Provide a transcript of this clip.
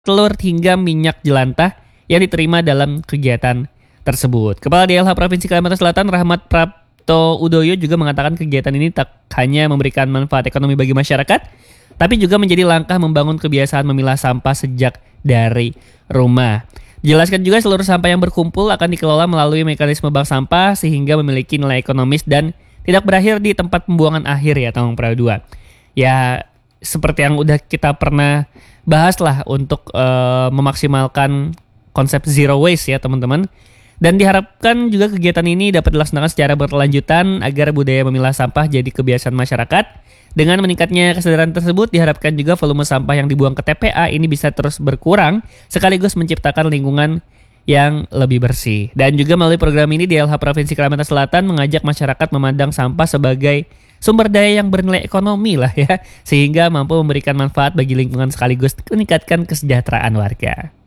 telur hingga minyak jelantah yang diterima dalam kegiatan tersebut. Kepala DLH Provinsi Kalimantan Selatan Rahmat Prapto Udoyo juga mengatakan kegiatan ini tak hanya memberikan manfaat ekonomi bagi masyarakat, tapi juga menjadi langkah membangun kebiasaan memilah sampah sejak dari rumah. Jelaskan juga seluruh sampah yang berkumpul akan dikelola melalui mekanisme bank sampah sehingga memiliki nilai ekonomis dan tidak berakhir di tempat pembuangan akhir ya tahun Pro 2. Ya seperti yang udah kita pernah bahas lah untuk memaksimalkan konsep zero waste ya teman-teman. Dan diharapkan juga kegiatan ini dapat dilaksanakan secara berkelanjutan agar budaya memilah sampah jadi kebiasaan masyarakat. Dengan meningkatnya kesadaran tersebut diharapkan juga volume sampah yang dibuang ke TPA ini bisa terus berkurang sekaligus menciptakan lingkungan yang lebih bersih. Dan juga melalui program ini DLH Provinsi Kalimantan Selatan mengajak masyarakat memandang sampah sebagai sumber daya yang bernilai ekonomi lah ya, sehingga mampu memberikan manfaat bagi lingkungan sekaligus meningkatkan kesejahteraan warga.